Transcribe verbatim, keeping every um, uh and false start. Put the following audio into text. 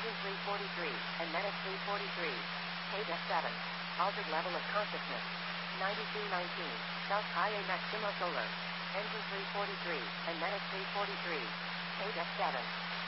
Engine three forty-three, and Medic three forty-three. Page F seven. Altered level of consciousness. ninety-two nineteen. South I A Maximo Solar. Engine three forty-three, and Medic three forty-three. Page F seven.